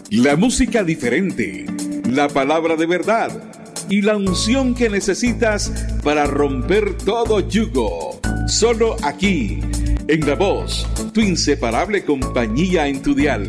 La música diferente, la palabra de verdad y la unción que necesitas para romper todo yugo. Solo aquí, en La Voz, tu inseparable compañía en tu dial.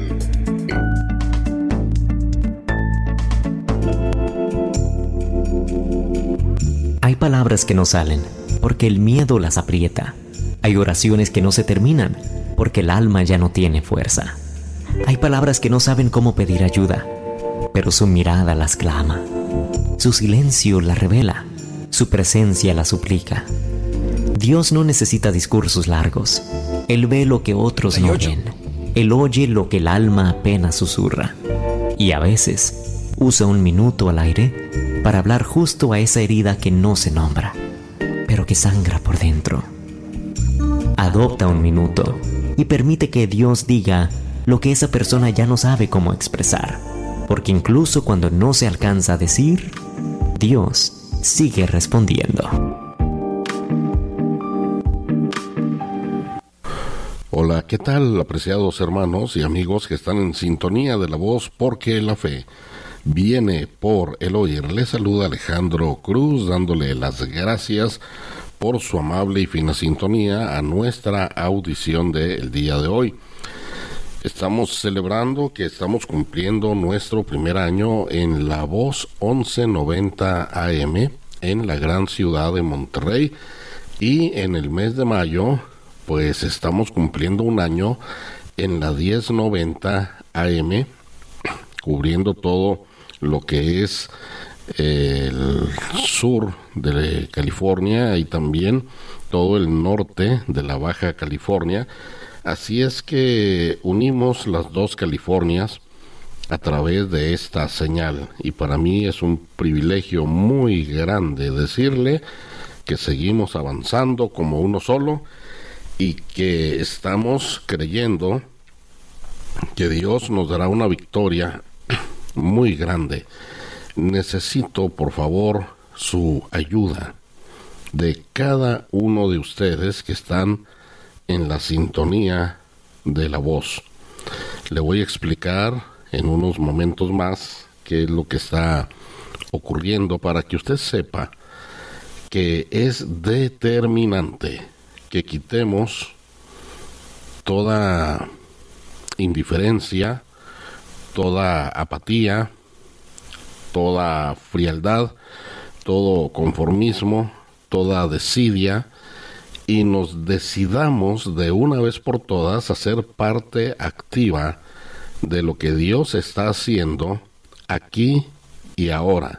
Hay palabras que no salen porque el miedo las aprieta. Hay oraciones que no se terminan porque el alma ya no tiene fuerza. Hay palabras que no saben cómo pedir ayuda, pero su mirada las clama. Su silencio las revela, su presencia las suplica. Dios no necesita discursos largos. Él ve lo que otros no ven. Él oye lo que el alma apenas susurra. Y a veces usa un minuto al aire para hablar justo a esa herida que no se nombra, pero que sangra por dentro. Adopta un minuto y permite que Dios diga lo que esa persona ya no sabe cómo expresar, porque incluso cuando no se alcanza a decir, Dios sigue respondiendo. Hola, ¿qué tal, apreciados hermanos y amigos que están en sintonía de La Voz? Porque la fe viene por el oír. Les saluda Alejandro Cruz, dándole las gracias por su amable y fina sintonía a nuestra audición del día de hoy. Estamos celebrando que estamos cumpliendo nuestro primer año en La Voz 1190 AM en la gran ciudad de Monterrey, y en el mes de mayo pues estamos cumpliendo un año en la 1090 AM, cubriendo todo lo que es el sur de California y también todo el norte de la Baja California. Así es que unimos las dos Californias a través de esta señal, y para mí es un privilegio muy grande decirle que seguimos avanzando como uno solo y que estamos creyendo que Dios nos dará una victoria muy grande. Necesito, por favor, su ayuda de cada uno de ustedes que están en la sintonía de La Voz. Le voy a explicar en unos momentos más qué es lo que está ocurriendo para que usted sepa que es determinante que quitemos toda indiferencia, toda apatía, toda frialdad, todo conformismo, toda desidia, y nos decidamos de una vez por todas a ser parte activa de lo que Dios está haciendo aquí y ahora.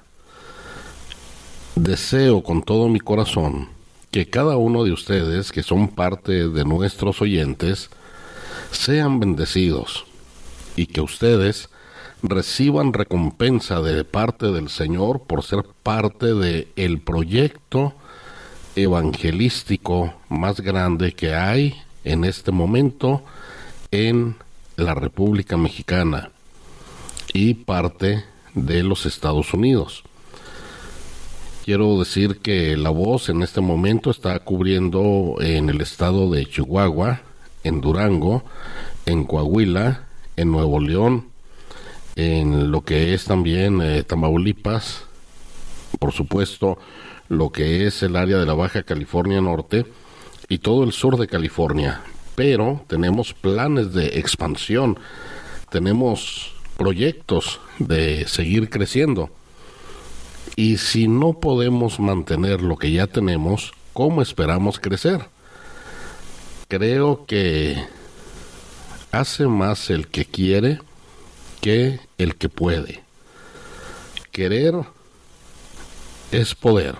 Deseo con todo mi corazón que cada uno de ustedes que son parte de nuestros oyentes sean bendecidos y que ustedes reciban recompensa de parte del Señor por ser parte de el proyecto evangelístico más grande que hay en este momento en la República Mexicana y parte de los Estados Unidos. Quiero decir que La Voz en este momento está cubriendo en el estado de Chihuahua, en Durango, en Coahuila, en Nuevo León, en lo que es también Tamaulipas, por supuesto, lo que es el área de la Baja California Norte y todo el sur de California. Pero tenemos planes de expansión, tenemos proyectos de seguir creciendo. Y si no podemos mantener lo que ya tenemos, ¿cómo esperamos crecer? Creo que hace más el que quiere que el que puede. Querer es poder.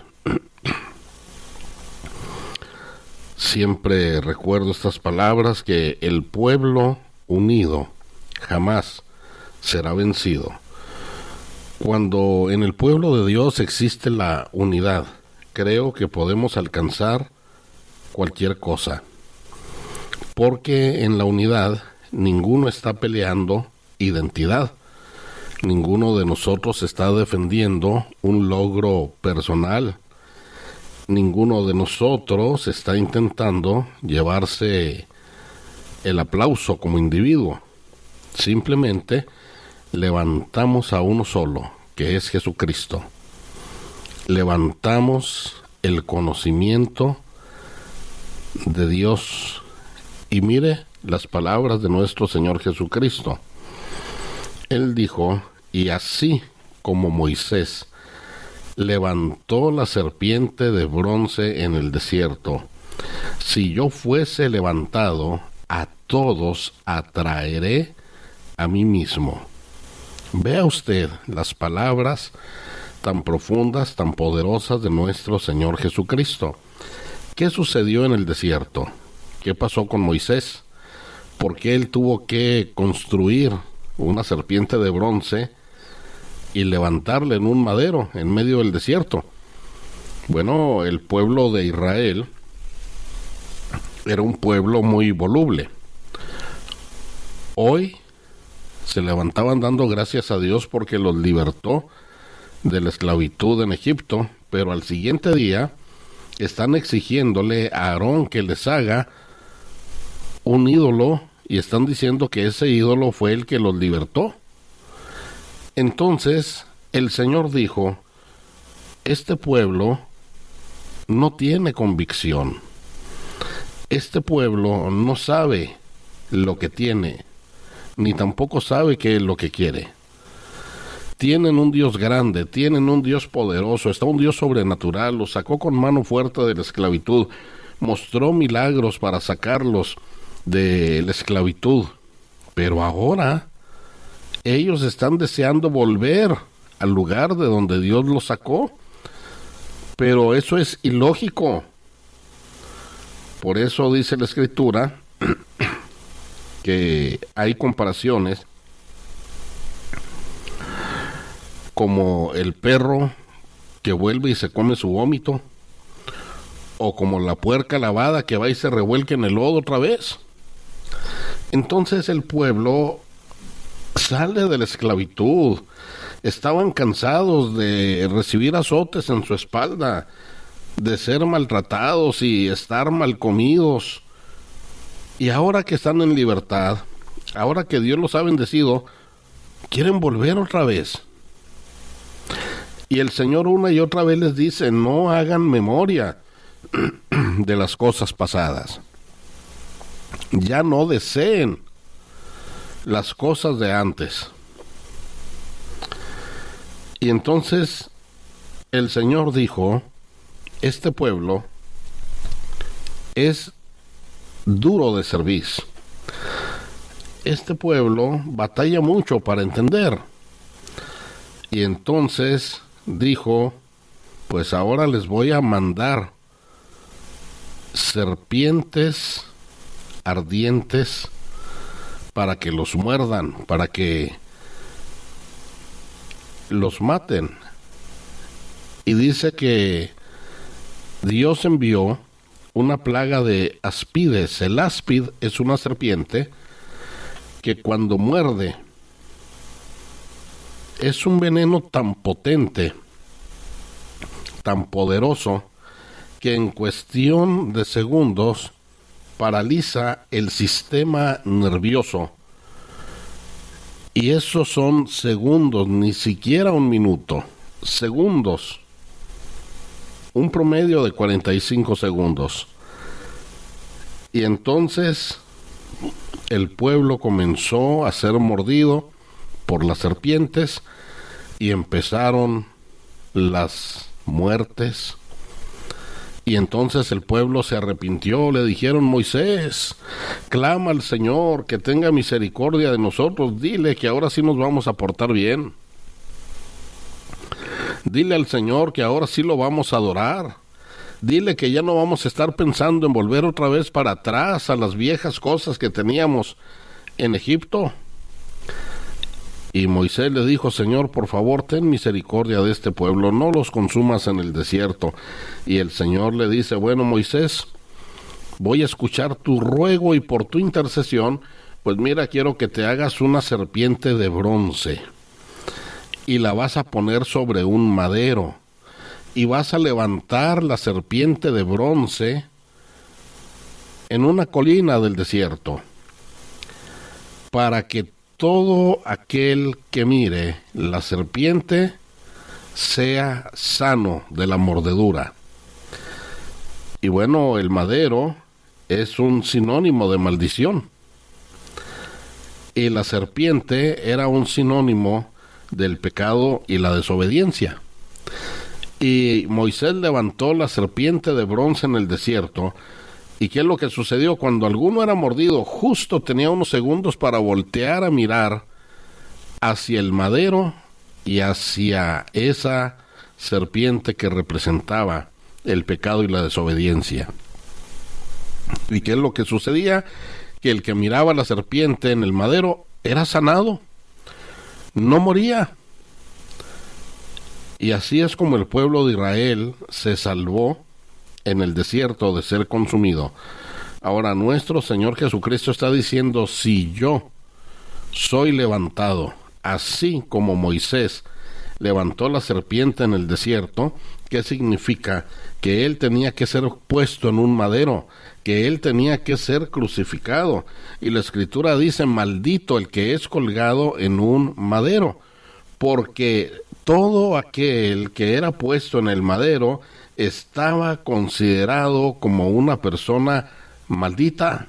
Siempre recuerdo estas palabras, que el pueblo unido jamás será vencido. Cuando en el pueblo de Dios existe la unidad, creo que podemos alcanzar cualquier cosa. Porque en la unidad ninguno está peleando identidad. Ninguno de nosotros está defendiendo un logro personal. Ninguno de nosotros está intentando llevarse el aplauso como individuo. Simplemente levantamos a uno solo, que es Jesucristo. Levantamos el conocimiento de Dios. Y mire las palabras de nuestro Señor Jesucristo. Él dijo, y así como Moisés levantó la serpiente de bronce en el desierto, si yo fuese levantado, a todos atraeré a mí mismo. Vea usted las palabras tan profundas, tan poderosas de nuestro Señor Jesucristo. ¿Qué sucedió en el desierto? ¿Qué pasó con Moisés? ¿Por qué él tuvo que construir una serpiente de bronce y levantarla en un madero en medio del desierto? Bueno, el pueblo de Israel era un pueblo muy voluble. Hoy se levantaban dando gracias a Dios porque los libertó de la esclavitud en Egipto, pero al siguiente día están exigiéndole a Aarón que les haga un ídolo y están diciendo que ese ídolo fue el que los libertó. Entonces el Señor dijo, este pueblo no tiene convicción, este pueblo no sabe lo que tiene, ni tampoco sabe qué es lo que quiere. Tienen un Dios grande, tienen un Dios poderoso, está un Dios sobrenatural, los sacó con mano fuerte de la esclavitud, mostró milagros para sacarlos de la esclavitud, pero ahora ellos están deseando volver al lugar de donde Dios los sacó, pero eso es ilógico. Por eso dice la Escritura que hay comparaciones como el perro que vuelve y se come su vómito, o como la puerca lavada que va y se revuelca en el lodo otra vez. Entonces el pueblo sale de la esclavitud, estaban cansados de recibir azotes en su espalda, de ser maltratados y estar mal comidos, y ahora que están en libertad, ahora que Dios los ha bendecido, quieren volver otra vez. Y el Señor una y otra vez les dice, no hagan memoria de las cosas pasadas. Ya no deseen las cosas de antes. Y entonces el Señor dijo, este pueblo es duro de servir. Este pueblo batalla mucho para entender. Y entonces dijo, pues ahora les voy a mandar serpientes ardientes para que los muerdan, para que los maten. Y dice que Dios envió una plaga de aspides. El áspid es una serpiente que cuando muerde es un veneno tan potente, tan poderoso, que en cuestión de segundos paraliza el sistema nervioso. Y esos son segundos, ni siquiera un minuto, segundos. Un promedio de 45 segundos. Y entonces el pueblo comenzó a ser mordido por las serpientes y empezaron las muertes. Y entonces el pueblo se arrepintió, le dijeron, Moisés, clama al Señor que tenga misericordia de nosotros, dile que ahora sí nos vamos a portar bien. Dile al Señor que ahora sí lo vamos a adorar. Dile que ya no vamos a estar pensando en volver otra vez para atrás a las viejas cosas que teníamos en Egipto. Y Moisés le dijo, Señor, por favor, ten misericordia de este pueblo, no los consumas en el desierto. Y el Señor le dice, bueno, Moisés, voy a escuchar tu ruego y por tu intercesión, pues mira, quiero que te hagas una serpiente de bronce y la vas a poner sobre un madero y vas a levantar la serpiente de bronce en una colina del desierto para que todo aquel que mire la serpiente sea sano de la mordedura. Y bueno, el madero es un sinónimo de maldición. Y la serpiente era un sinónimo del pecado y la desobediencia. Y Moisés levantó la serpiente de bronce en el desierto. ¿Y qué es lo que sucedió? Cuando alguno era mordido, justo tenía unos segundos para voltear a mirar hacia el madero y hacia esa serpiente que representaba el pecado y la desobediencia. ¿Y qué es lo que sucedía? Que el que miraba la serpiente en el madero era sanado, no moría. Y así es como el pueblo de Israel se salvó en el desierto de ser consumido. Ahora nuestro Señor Jesucristo está diciendo, si yo soy levantado, así como Moisés levantó la serpiente en el desierto, ¿qué significa? Que él tenía que ser puesto en un madero, que él tenía que ser crucificado. Y la Escritura dice, maldito el que es colgado en un madero, porque todo aquel que era puesto en el madero estaba considerado como una persona maldita.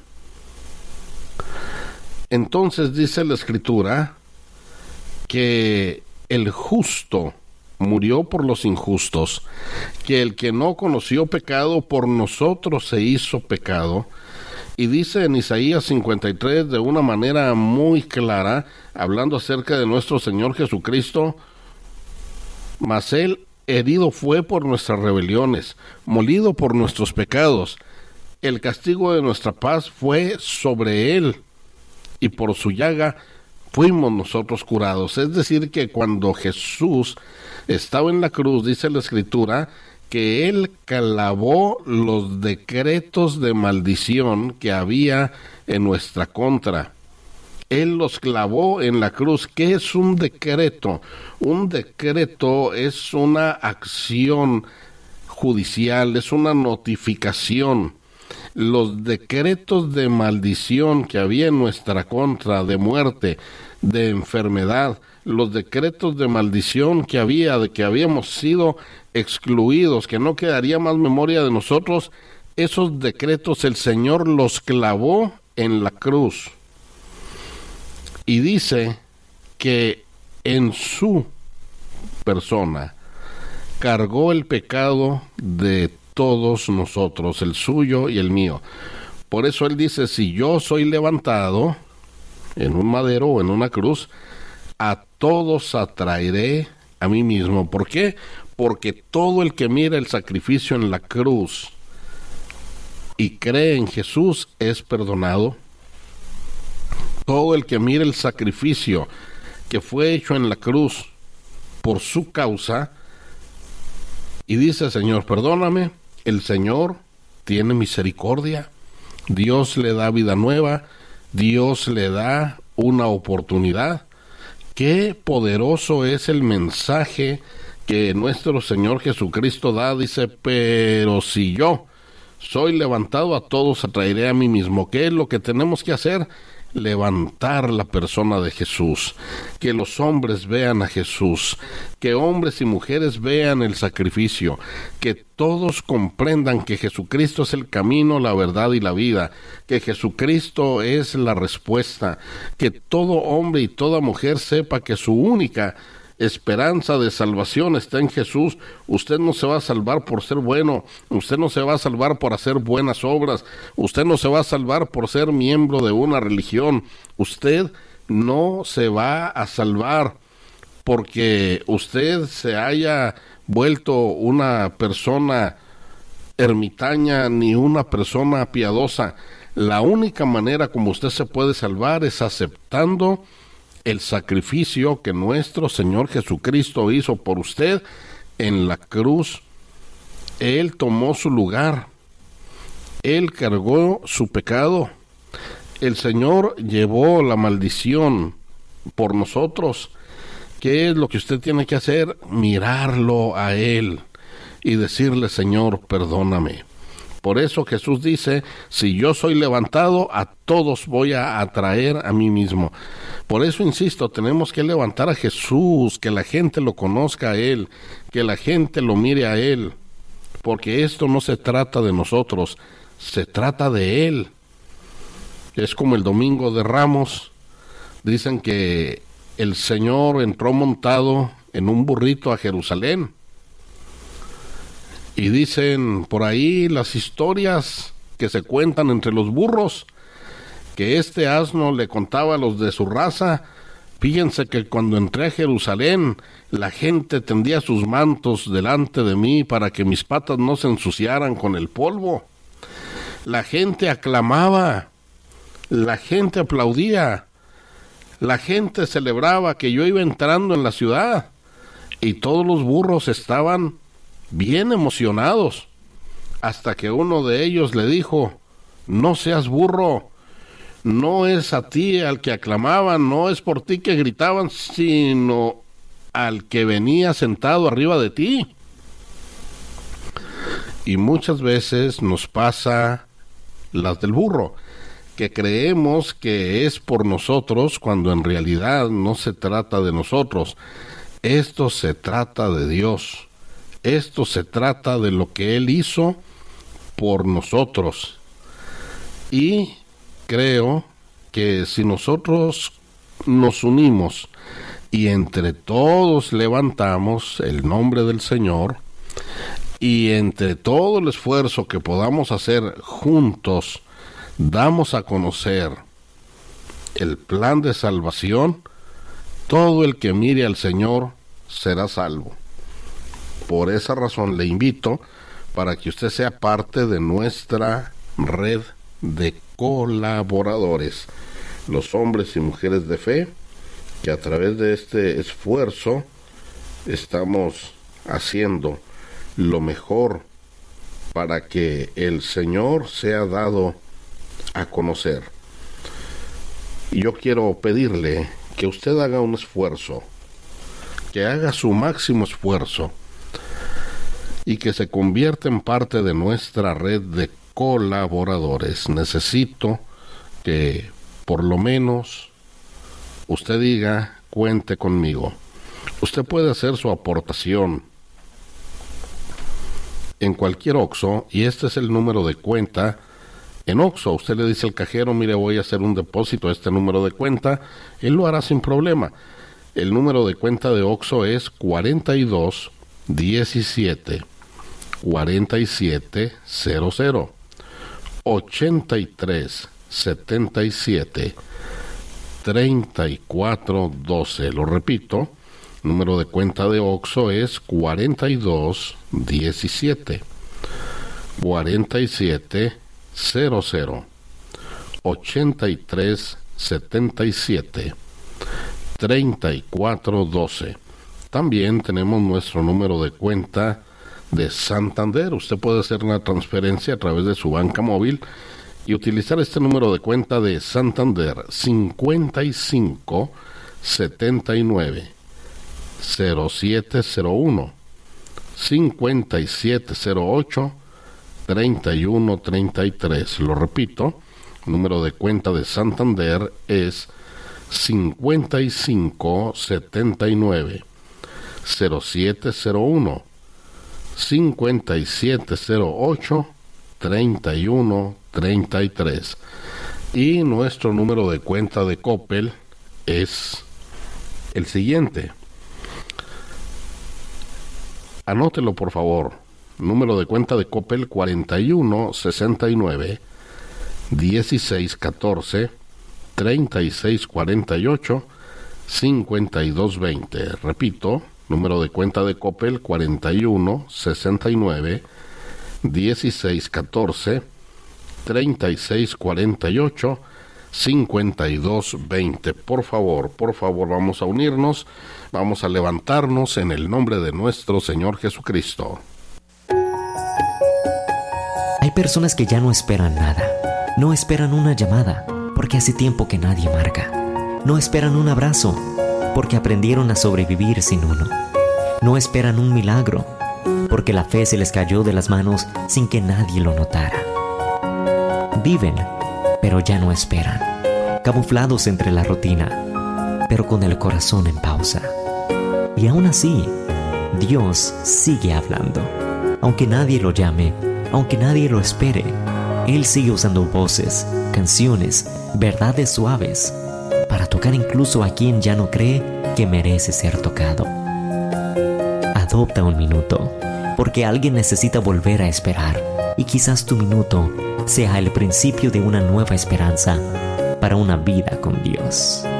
Entonces dice la Escritura que el justo murió por los injustos, que el que no conoció pecado por nosotros se hizo pecado. Y dice en Isaías 53 de una manera muy clara, hablando acerca de nuestro Señor Jesucristo, mas él herido fue por nuestras rebeliones, molido por nuestros pecados. El castigo de nuestra paz fue sobre él, y por su llaga fuimos nosotros curados. Es decir, que cuando Jesús estaba en la cruz, dice la Escritura, que él clavó los decretos de maldición que había en nuestra contra. Él los clavó en la cruz. ¿Qué es un decreto? Un decreto es una acción judicial, es una notificación. Los decretos de maldición que había en nuestra contra, de muerte, de enfermedad, los decretos de maldición que había, de que habíamos sido excluidos, que no quedaría más memoria de nosotros, esos decretos el Señor los clavó en la cruz. Y dice que en su persona cargó el pecado de todos nosotros, el suyo y el mío. Por eso él dice, si yo soy levantado en un madero o en una cruz, a todos atraeré a mí mismo. ¿Por qué? Porque todo el que mira el sacrificio en la cruz y cree en Jesús es perdonado. Todo el que mira el sacrificio que fue hecho en la cruz por su causa y dice, Señor, perdóname, el Señor tiene misericordia, Dios le da vida nueva, Dios le da una oportunidad. Qué poderoso es el mensaje que nuestro Señor Jesucristo da. Dice, pero si yo soy levantado, a todos atraeré a mí mismo. ¿Qué es lo que tenemos que hacer? Levantar la persona de Jesús, que los hombres vean a Jesús, que hombres y mujeres vean el sacrificio, que todos comprendan que Jesucristo es el camino, la verdad y la vida, que Jesucristo es la respuesta, que todo hombre y toda mujer sepa que su única esperanza de salvación está en Jesús. Usted no se va a salvar por ser bueno, usted no se va a salvar por hacer buenas obras, usted no se va a salvar por ser miembro de una religión, usted no se va a salvar porque usted se haya vuelto una persona ermitaña ni una persona piadosa. La única manera como usted se puede salvar es aceptando el sacrificio que nuestro Señor Jesucristo hizo por usted en la cruz. Él tomó su lugar, Él cargó su pecado, el Señor llevó la maldición por nosotros. ¿Qué es lo que usted tiene que hacer? Mirarlo a Él y decirle, Señor, perdóname, Por eso Jesús dice, si yo soy levantado, a todos voy a atraer a mí mismo. Por eso insisto, tenemos que levantar a Jesús, que la gente lo conozca a Él, que la gente lo mire a Él, porque esto no se trata de nosotros, se trata de Él. Es como el Domingo de Ramos, dicen que el Señor entró montado en un burrito a Jerusalén. Y dicen por ahí las historias que se cuentan entre los burros, que este asno le contaba a los de su raza, fíjense que cuando entré a Jerusalén, la gente tendía sus mantos delante de mí para que mis patas no se ensuciaran con el polvo. La gente aclamaba, la gente aplaudía, la gente celebraba que yo iba entrando en la ciudad, y todos los burros estaban bien emocionados, hasta que uno de ellos le dijo, no seas burro, no es a ti al que aclamaban, no es por ti que gritaban, sino al que venía sentado arriba de ti. Y muchas veces nos pasa las del burro, que creemos que es por nosotros, cuando en realidad no se trata de nosotros. Esto se trata de Dios. Esto se trata de lo que Él hizo por nosotros. Y creo que si nosotros nos unimos y entre todos levantamos el nombre del Señor, y entre todo el esfuerzo que podamos hacer juntos, damos a conocer el plan de salvación, todo el que mire al Señor será salvo. Por esa razón le invito para que usted sea parte de nuestra red de colaboradores, los hombres y mujeres de fe, que a través de este esfuerzo estamos haciendo lo mejor para que el Señor sea dado a conocer. Y yo quiero pedirle que usted haga un esfuerzo, que haga su máximo esfuerzo, y que se convierta en parte de nuestra red de colaboradores. Necesito que por lo menos usted diga, cuente conmigo. Usted puede hacer su aportación en cualquier OXXO, y este es el número de cuenta. En OXXO usted le dice al cajero, mire, voy a hacer un depósito a este número de cuenta, él lo hará sin problema. El número de cuenta de OXXO es 42 17 47 00 83 77 34 12. Lo repito, número de cuenta de OXXO es 42 17 47 00 83 77 34 12. También tenemos nuestro número de cuenta de Santander. Usted puede hacer una transferencia a través de su banca móvil y utilizar este número de cuenta de Santander: 55 79 0701 5708 3133. Lo repito, el número de cuenta de Santander es 55 79 0701 5708 3133. Y nuestro número de cuenta de Coppel es el siguiente. Anótelo, por favor. Número de cuenta de Coppel: 41 69 16 14 36 48 52 20. Repito, número de cuenta de Coppel: 41 69 16 14 36 48 52 20. Por favor, vamos a unirnos, vamos a levantarnos en el nombre de nuestro Señor Jesucristo. Hay personas que ya no esperan nada, no esperan una llamada, porque hace tiempo que nadie marca. No esperan un abrazo, porque aprendieron a sobrevivir sin uno. No esperan un milagro, porque la fe se les cayó de las manos sin que nadie lo notara. Viven, pero ya no esperan, camuflados entre la rutina, pero con el corazón en pausa. Y aún así, Dios sigue hablando. Aunque nadie lo llame, aunque nadie lo espere, Él sigue usando voces, canciones, verdades suaves, para tocar incluso a quien ya no cree que merece ser tocado. Adopta un minuto, porque alguien necesita volver a esperar, y quizás tu minuto sea el principio de una nueva esperanza para una vida con Dios.